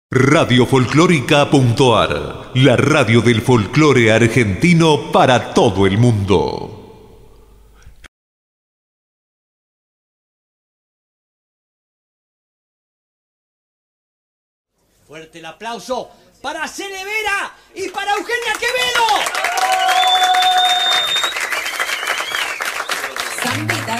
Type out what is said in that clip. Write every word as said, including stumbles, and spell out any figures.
Radio Folclórica.ar, la radio del folclore argentino para todo el mundo. Fuerte el aplauso para Celevera y para Eugenia